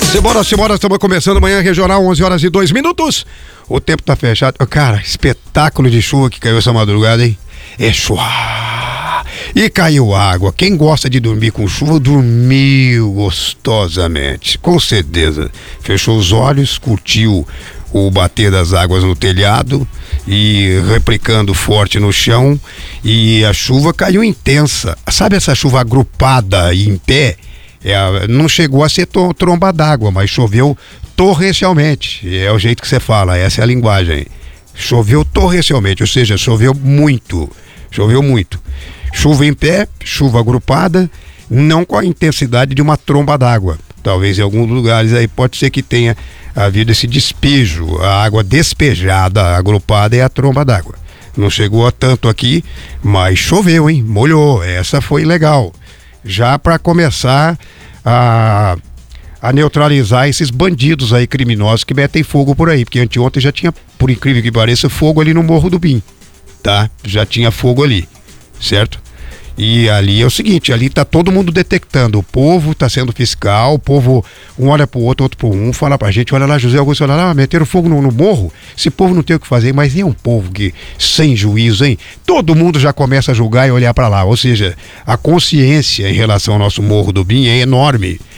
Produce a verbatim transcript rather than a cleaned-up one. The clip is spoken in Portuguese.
Simbora, simbora, estamos começando amanhã regional, onze horas e dois minutos. O tempo tá fechado. Cara, espetáculo de chuva que caiu essa madrugada, hein? É chuva. E caiu água. Quem gosta de dormir com chuva, dormiu gostosamente. Com certeza. Fechou os olhos, curtiu o bater das águas no telhado e replicando forte no chão. E a chuva caiu intensa. Sabe essa chuva agrupada e em pé? É, não chegou a ser to- tromba d'água, mas choveu torrencialmente. É o jeito que você fala, essa é a linguagem. Choveu torrencialmente, ou seja, choveu muito. Choveu muito. Chuva em pé, chuva agrupada, não com a intensidade de uma tromba d'água. Talvez em alguns lugares aí pode ser que tenha havido esse despejo. A água despejada, agrupada é a tromba d'água. Não chegou a tanto aqui, mas choveu, hein? Molhou. Essa foi legal. Já para começar a, a neutralizar esses bandidos aí criminosos que metem fogo por aí, porque anteontem já tinha, por incrível que pareça, fogo ali no Morro do Bim, tá? Já tinha fogo ali, certo? E ali é o seguinte, ali tá todo mundo detectando, o povo tá sendo fiscal, o povo, um olha pro outro, outro pro um, fala pra gente, olha lá, José Augusto, olha lá, meteram fogo no, no morro, esse povo não tem o que fazer, mas é um povo que, sem juízo, hein? Todo mundo já começa a julgar e olhar pra lá, ou seja, a consciência em relação ao nosso Morro do Bim é enorme,